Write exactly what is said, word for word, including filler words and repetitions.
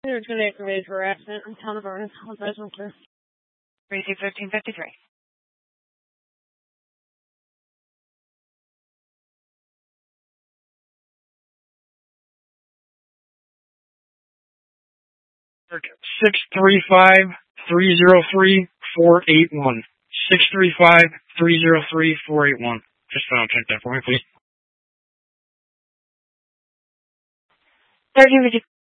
They're going to activate for accident. I'm telling the bonus. I'll advise them to. three two fifteen fifty-three. Six three five three zero three four eight one. Six three five three zero three four eight one. Just uh, check that for me, please. thirteen fifty.